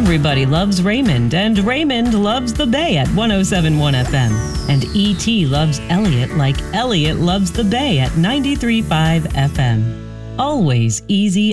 Everybody loves Raymond, and Raymond loves the Bay at 107.1 FM. And E.T. loves Elliot like Elliot loves the Bay at 93.5 FM. Always easy